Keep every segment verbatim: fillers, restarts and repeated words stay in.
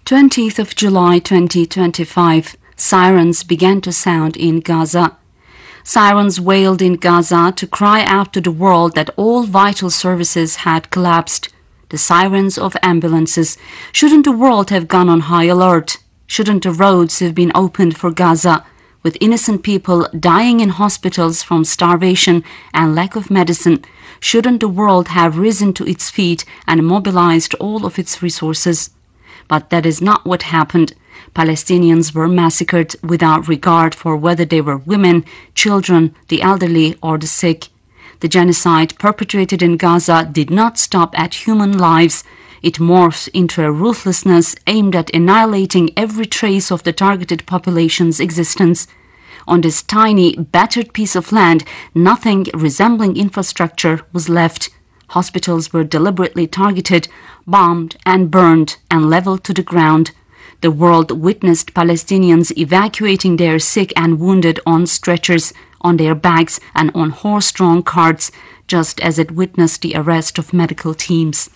twentieth of July twenty twenty-five, sirens began to sound in Gaza. Sirens wailed in Gaza to cry out to the world that all vital services had collapsed. The sirens of ambulances. Shouldn't the world have gone on high alert? Shouldn't the roads have been opened for Gaza, with innocent people dying in hospitals from starvation and lack of medicine? Shouldn't the world have risen to its feet and mobilized all of its resources? But that is not what happened. Palestinians were massacred without regard for whether they were women, children, the elderly, or the sick. The genocide perpetrated in Gaza did not stop at human lives. It morphed into a ruthlessness aimed at annihilating every trace of the targeted population's existence. On this tiny, battered piece of land, nothing resembling infrastructure was left. Hospitals were deliberately targeted, bombed and burned and leveled to the ground. The world witnessed Palestinians evacuating their sick and wounded on stretchers, on their backs and on horse-drawn carts, just as it witnessed the arrest of medical teams.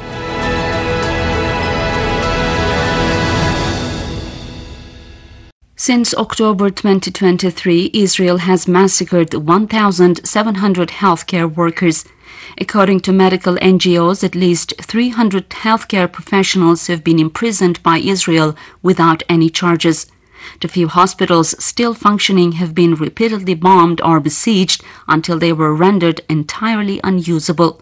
Since October twenty twenty-three, Israel has massacred one thousand seven hundred healthcare workers. According to medical N G Os, at least three hundred healthcare professionals have been imprisoned by Israel without any charges. The few hospitals still functioning have been repeatedly bombed or besieged until they were rendered entirely unusable.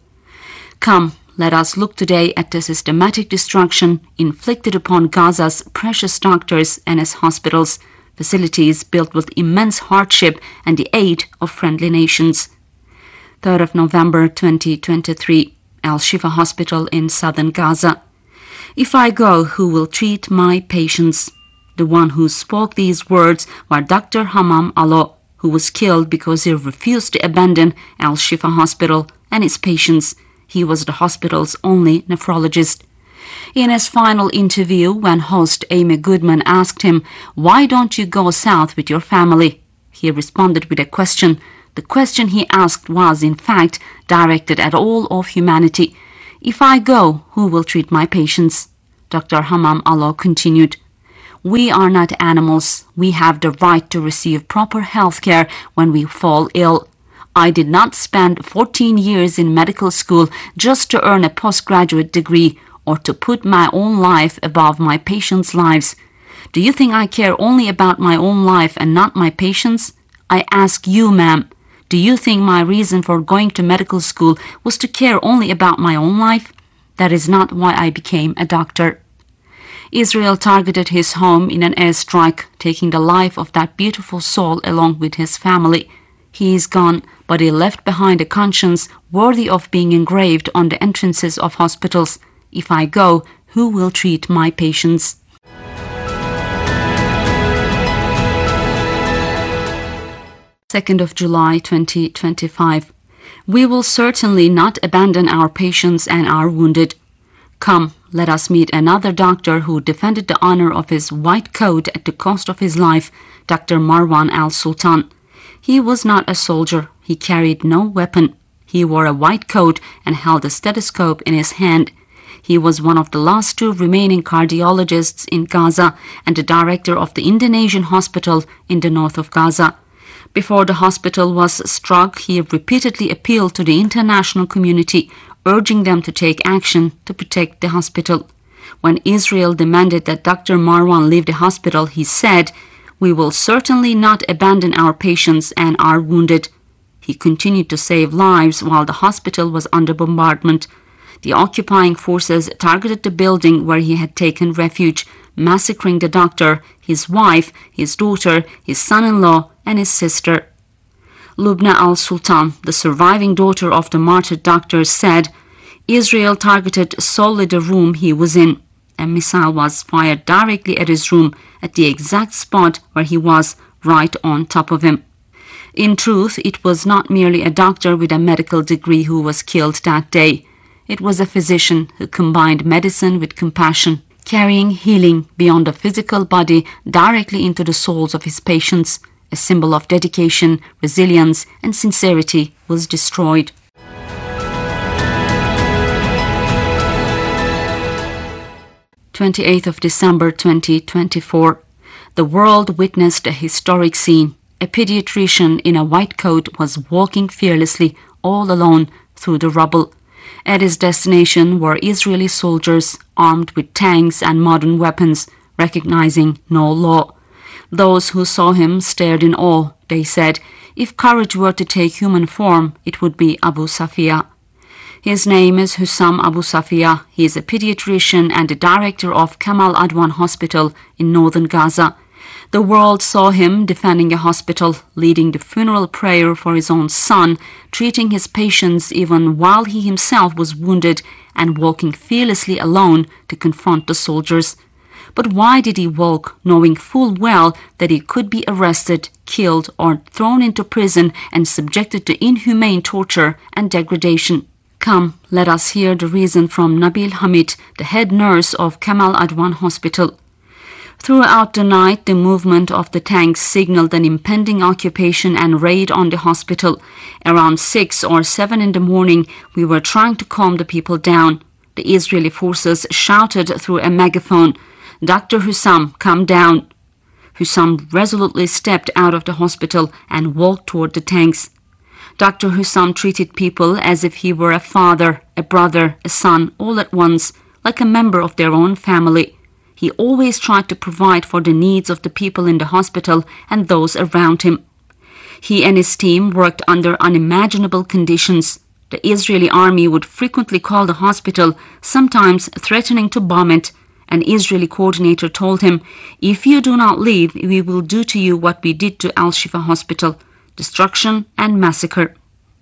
Come, let us look today at the systematic destruction inflicted upon Gaza's precious doctors and its hospitals, facilities built with immense hardship and the aid of friendly nations. third of November twenty twenty-three, Al-Shifa Hospital in southern Gaza. If I go, who will treat my patients? The one who spoke these words was Doctor Hammam Allo, who was killed because he refused to abandon Al-Shifa Hospital and its patients. He was the hospital's only nephrologist. In his final interview, when host Amy Goodman asked him, "Why don't you go south with your family?" he responded with a question. The question he asked was, in fact, directed at all of humanity. If I go, who will treat my patients? Doctor Hammam Allo continued, "We are not animals. We have the right to receive proper health care when we fall ill. I did not spend fourteen years in medical school just to earn a postgraduate degree or to put my own life above my patients' lives. Do you think I care only about my own life and not my patients? I ask you, ma'am, do you think my reason for going to medical school was to care only about my own life? That is not why I became a doctor." Israel targeted his home in an airstrike, taking the life of that beautiful soul along with his family. He is gone, but he left behind a conscience worthy of being engraved on the entrances of hospitals. If I go, who will treat my patients? second of July twenty twenty-five. We will certainly not abandon our patients and our wounded. Come, let us meet another doctor who defended the honor of his white coat at the cost of his life, Doctor Marwan Al-Sultan. He was not a soldier. He carried no weapon. He wore a white coat and held a stethoscope in his hand. He was one of the last two remaining cardiologists in Gaza and the director of the Indonesian hospital in the north of Gaza. Before the hospital was struck, he repeatedly appealed to the international community, urging them to take action to protect the hospital. When Israel demanded that Doctor Marwan leave the hospital, he said, "We will certainly not abandon our patients and our wounded." He continued to save lives while the hospital was under bombardment. The occupying forces targeted the building where he had taken refuge, massacring the doctor, his wife, his daughter, his son-in-law, and his sister. Lubna Al-Sultan, the surviving daughter of the martyred doctor, said, "Israel targeted solely the room he was in. A missile was fired directly at his room, at the exact spot where he was, right on top of him." In truth, it was not merely a doctor with a medical degree who was killed that day. It was a physician who combined medicine with compassion, carrying healing beyond the physical body directly into the souls of his patients. A symbol of dedication, resilience, and sincerity was destroyed. twenty-eighth of December twenty twenty-four. The world witnessed a historic scene. A pediatrician in a white coat was walking fearlessly, all alone, through the rubble. At his destination were Israeli soldiers armed with tanks and modern weapons, recognizing no law. Those who saw him stared in awe. They said, if courage were to take human form, it would be Abu Safia. His name is Hussam Abu Safia. He is a pediatrician and the director of Kamal Adwan Hospital in northern Gaza. The world saw him defending a hospital, leading the funeral prayer for his own son, treating his patients even while he himself was wounded, and walking fearlessly alone to confront the soldiers. But why did he walk, knowing full well that he could be arrested, killed, or thrown into prison and subjected to inhumane torture and degradation? Come, let us hear the reason from Nabil Hamid, the head nurse of Kamal Adwan Hospital. Throughout the night, the movement of the tanks signaled an impending occupation and raid on the hospital. Around six or seven in the morning, we were trying to calm the people down. The Israeli forces shouted through a megaphone, "Doctor Hussam, come down." Hussam resolutely stepped out of the hospital and walked toward the tanks. Doctor Hussam treated people as if he were a father, a brother, a son, all at once, like a member of their own family. He always tried to provide for the needs of the people in the hospital and those around him. He and his team worked under unimaginable conditions. The Israeli army would frequently call the hospital, sometimes threatening to bomb it. An Israeli coordinator told him, "If you do not leave, we will do to you what we did to Al-Shifa Hospital, destruction and massacre."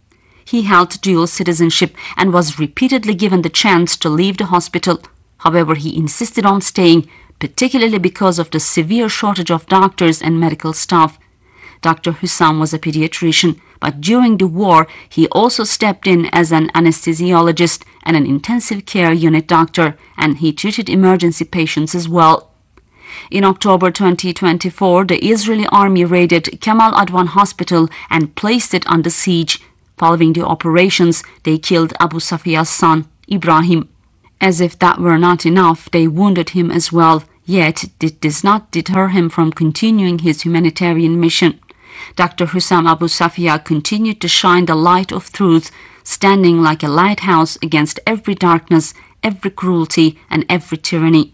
He held dual citizenship and was repeatedly given the chance to leave the hospital. However, he insisted on staying, particularly because of the severe shortage of doctors and medical staff. Doctor Hussam was a pediatrician, but during the war, he also stepped in as an anesthesiologist and an intensive care unit doctor, and he treated emergency patients as well. In October twenty twenty-four, the Israeli army raided Kamal Adwan Hospital and placed it under siege. Following the operations, they killed Abu Safia's son, Ibrahim. As if that were not enough, they wounded him as well, yet it does not deter him from continuing his humanitarian mission. Doctor Hussam Abu Safia continued to shine the light of truth, standing like a lighthouse against every darkness, every cruelty, and every tyranny.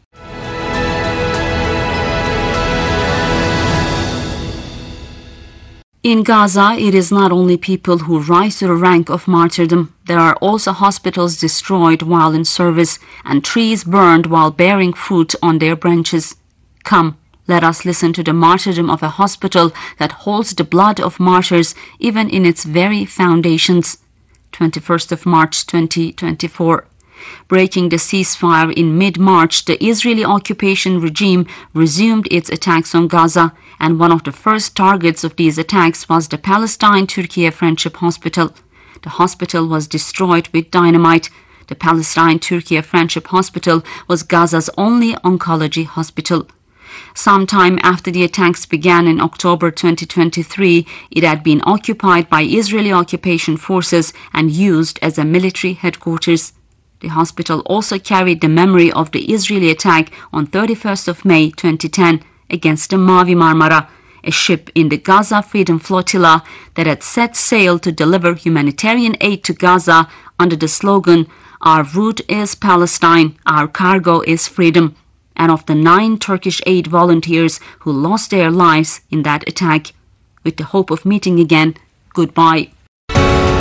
In Gaza, it is not only people who rise to the rank of martyrdom. There are also hospitals destroyed while in service and trees burned while bearing fruit on their branches. Come, let us listen to the martyrdom of a hospital that holds the blood of martyrs even in its very foundations. twenty-first of March twenty twenty-four. Breaking the ceasefire in mid-March, the Israeli occupation regime resumed its attacks on Gaza, and one of the first targets of these attacks was the Palestine-Turkey Friendship Hospital. The hospital was destroyed with dynamite. The Palestine-Turkey Friendship Hospital was Gaza's only oncology hospital. Sometime after the attacks began in October twenty twenty-three, it had been occupied by Israeli occupation forces and used as a military headquarters. The hospital also carried the memory of the Israeli attack on thirty-first of May twenty ten against the Mavi Marmara, a ship in the Gaza Freedom Flotilla that had set sail to deliver humanitarian aid to Gaza under the slogan, "Our route is Palestine, our cargo is freedom," and of the nine Turkish aid volunteers who lost their lives in that attack. With the hope of meeting again, goodbye.